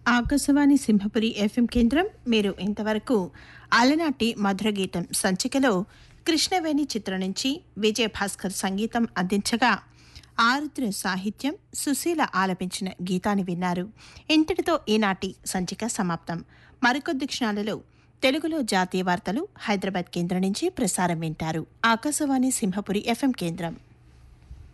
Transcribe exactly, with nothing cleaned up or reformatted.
Akashvani Simhapuri FM కేంద్రం. మీరు ఇంతవరకు అలనాటి మధుర గీతం సంచికలో కృష్ణవేణి చిత్రం నుంచి విజయభాస్కర్ సంగీతం అందించగా ఆరుద్ర సాహిత్యం సుశీల ఆలపించిన గీతాన్ని విన్నారు. ఇంతటితో ఈనాటి సంచిక సమాప్తం. మరికొద్ది క్షణాలలో తెలుగులో జాతీయ వార్తలు హైదరాబాద్ కేంద్రం నుంచి ప్రసారం వింటారు. ఆకాశవాణి సింహపురి ఎఫ్ఎం కేంద్రం.